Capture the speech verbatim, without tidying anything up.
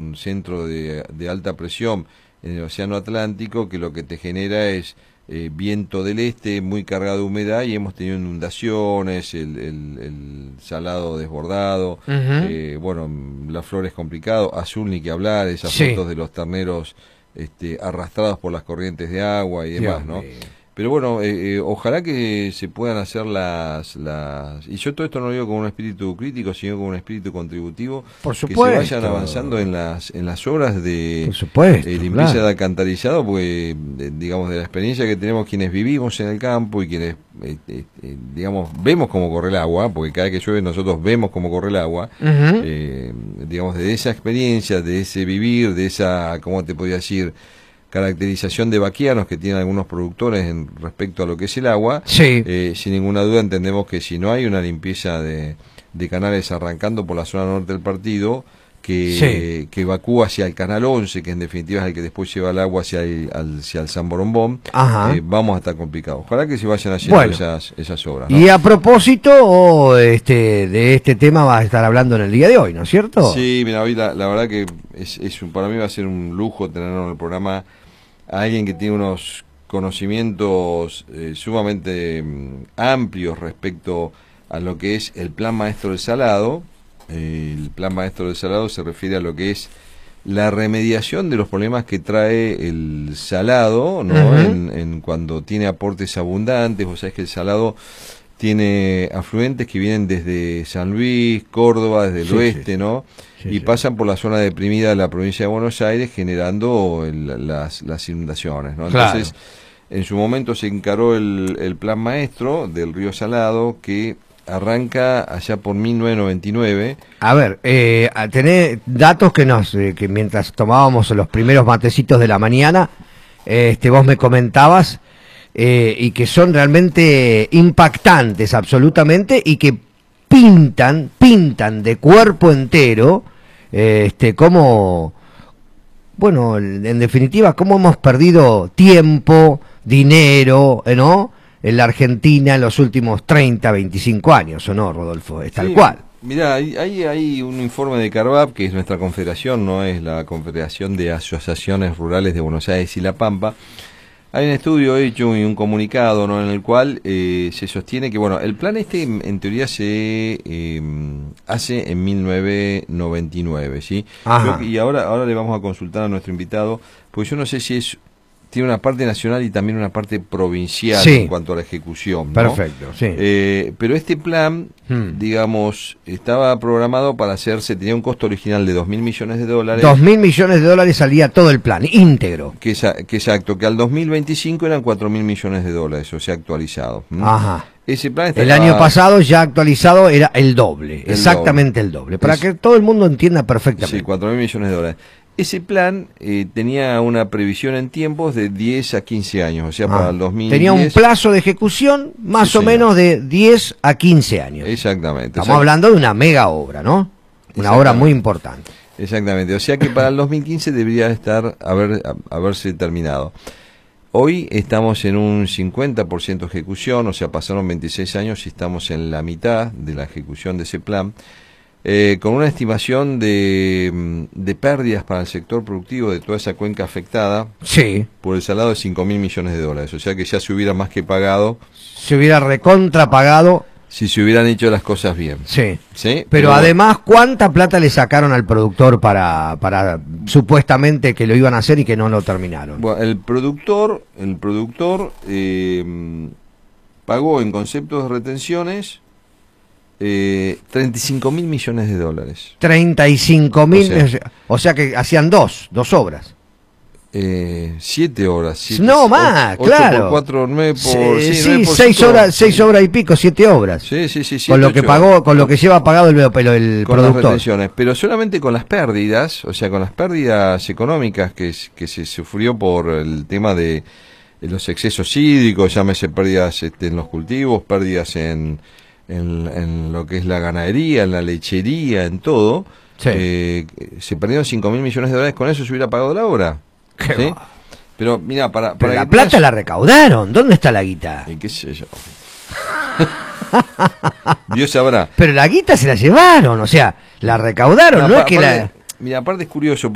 un centro de, de alta presión en el Océano Atlántico, que lo que te genera es eh, viento del este muy cargado de humedad, y hemos tenido inundaciones, el, el, el salado desbordado, uh-huh. eh, bueno, la flora es complicado, azul ni que hablar, esas sí. fotos de los terneros este, arrastrados por las corrientes de agua y demás, Dios ¿no? Mío. Pero bueno, eh, eh, ojalá que se puedan hacer las, las... Y yo todo esto no lo digo con un espíritu crítico, sino con un espíritu contributivo. Por supuesto. Que se vayan avanzando en las en las obras de Por supuesto, eh, limpieza claro. de alcantarillado, porque, de, digamos, de la experiencia que tenemos quienes vivimos en el campo y quienes, eh, eh, eh, digamos, vemos cómo corre el agua, porque cada vez que llueve nosotros vemos cómo corre el agua, uh-huh. eh, digamos, de esa experiencia, de ese vivir, de esa, ¿cómo te podría decir?, caracterización de vaquianos que tienen algunos productores en respecto a lo que es el agua, sí. eh, sin ninguna duda entendemos que si no hay una limpieza de, de canales arrancando por la zona norte del partido, que, sí. que evacúa hacia el canal once, que en definitiva es el que después lleva el agua hacia el, hacia el San Borombón, eh, vamos a estar complicados. Ojalá que se vayan haciendo bueno. esas, esas obras, ¿no? Y a propósito este, de este tema vas a estar hablando en el día de hoy, ¿no es cierto? Sí, mira, hoy la, la verdad que es, es un, para mí va a ser un lujo tenerlo en el programa a alguien que tiene unos conocimientos eh, sumamente mm, amplios respecto a lo que es el Plan Maestro del Salado. Eh, el Plan Maestro del Salado se refiere a lo que es la remediación de los problemas que trae el salado, ¿no? Uh-huh. en, en cuando tiene aportes abundantes. O sea, es que el salado tiene afluentes que vienen desde San Luis, Córdoba, desde el sí, oeste, sí. ¿no? Sí, y sí. pasan por la zona deprimida de la provincia de Buenos Aires, generando el, las, las inundaciones, ¿no? Claro. Entonces, en su momento se encaró el, el Plan Maestro del Río Salado, que arranca allá por mil novecientos noventa y nueve. A ver, eh, tenés datos que nos eh, que mientras tomábamos los primeros matecitos de la mañana, eh, este vos me comentabas, eh, y que son realmente impactantes absolutamente, y que pintan, pintan de cuerpo entero, eh, este, como, bueno, en definitiva, cómo hemos perdido tiempo, dinero, ¿no?, en la Argentina en los últimos treinta, veinticinco años, ¿o no, Rodolfo? Es tal sí, cual. Mirá, hay, hay, hay un informe de Carvap, que es nuestra confederación, no es la Confederación de Asociaciones Rurales de Buenos Aires y La Pampa. Hay un estudio hecho y un comunicado, ¿no?, en el cual eh, se sostiene que, bueno, el plan este en teoría se eh, hace en mil novecientos noventa y nueve, ¿sí? Yo, y ahora, ahora le vamos a consultar a nuestro invitado, porque yo no sé si es... tiene una parte nacional y también una parte provincial, sí, en cuanto a la ejecución, ¿no? Perfecto, sí. Eh, pero este plan, hmm. digamos, estaba programado para hacerse, tenía un costo original de dos mil millones de dólares. Dos mil millones de dólares salía todo el plan, íntegro. Que, que exacto, que al dos mil veinticinco eran cuatro mil millones de dólares, o sea, actualizado. ¿Mm? Ajá. Ese plan el año pasado ya actualizado era el doble, el exactamente doble. el doble, para es, que todo el mundo entienda perfectamente. Sí, cuatro mil millones de dólares. Ese plan eh, tenía una previsión en tiempos de diez a quince años, o sea, ah, para el dos mil diez... Tenía un plazo de ejecución más sí, o señor. menos de diez a quince años. Exactamente. Estamos exact... hablando de una mega obra, ¿no? Una obra muy importante. Exactamente, o sea que para el dos mil quince debería estar haber, haberse terminado. Hoy estamos en un cincuenta por ciento de ejecución, o sea, pasaron veintiséis años y estamos en la mitad de la ejecución de ese plan. Eh, con una estimación de, de pérdidas para el sector productivo de toda esa cuenca afectada, sí, por el salado de cinco mil millones de dólares, o sea que ya se hubiera más que pagado. Se hubiera recontrapagado. Si se hubieran hecho las cosas bien. Sí. ¿Sí? Pero, Pero además, ¿cuánta plata le sacaron al productor para, para supuestamente que lo iban a hacer y que no lo terminaron? Bueno, el productor, el productor eh, pagó en conceptos de retenciones Eh, treinta y cinco mil millones de dólares. treinta y cinco mil, o sea, o sea que hacían dos, dos obras. Eh, siete horas. Siete, no más, ocho, claro. ocho por cuatro, nueve por... Sí, sí, sí nueve por seis cinco, horas, seis horas y pico, siete obras. Sí, sí, sí. Siete, con lo que pagó, horas. con lo que lleva pagado el, el, el con productor. Las retenciones, pero solamente con las pérdidas, o sea, con las pérdidas económicas que, que se sufrió por el tema de, de los excesos hídricos, llámese pérdidas este, en los cultivos, pérdidas en... En, en lo que es la ganadería, en la lechería, en todo, sí. eh, se perdieron cinco mil millones de dólares, con eso se hubiera pagado la obra. ¿Sí? Pero mira, para, para Pero la plata tengas... la recaudaron, ¿dónde está la guita? ¿Y qué sé yo? Dios sabrá. Pero la guita se la llevaron, o sea, la recaudaron, no, no pa, es que aparte, la... Mira, aparte es curioso.